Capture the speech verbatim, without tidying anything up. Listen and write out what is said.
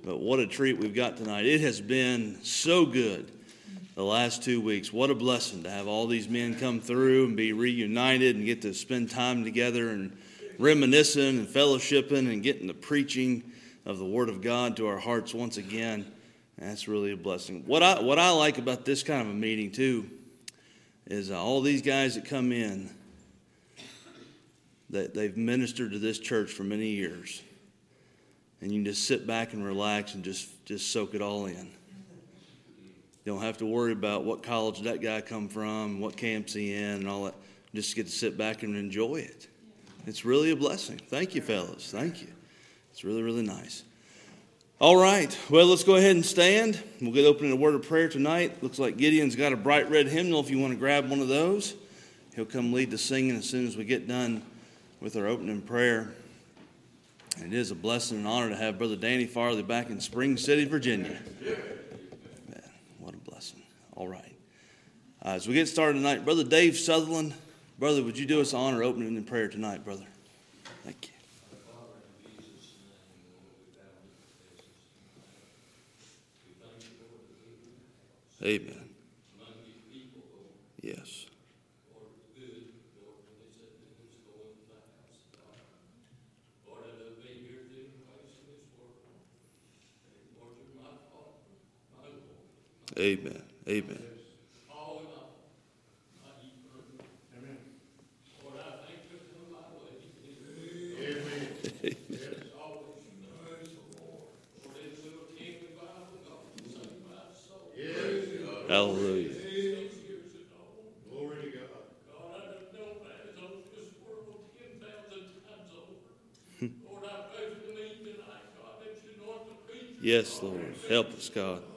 But what a treat we've got tonight. It has been so good the last two weeks. What a blessing to have all these men come through and be reunited and get to spend time together and reminiscing and fellowshipping and getting the preaching of the Word of God to our hearts once again. That's really a blessing. What I what I like about this kind of a meeting too is uh, all these guys that come in, that they've ministered to this church for many years. And you can just sit back and relax and just, just soak it all in. You don't have to worry about what college that guy come from, what camp's he in, and all that. Just get to sit back and enjoy it. It's really a blessing. Thank you, fellas. Thank you. It's really, really nice. All right. Well, let's go ahead and stand. We'll get open in a word of prayer tonight. Looks like Gideon's got a bright red hymnal if you want to grab one of those. He'll come lead the singing as soon as we get done with our opening prayer. And it is a blessing and honor to have Brother Danny Farley back in Spring City, Virginia. Man, what a blessing. All right. Uh, as we get started tonight, Brother Dave Sutherland, brother, would you do us the honor of opening in prayer tonight, brother? Thank you. Amen. Yes. Amen. Amen. Hallelujah. Glory to God. God, I don't know that on this world ten thousand times over. Lord, I pray for me tonight, God, that you anoint the preacher. Yes, Lord. Help us, God.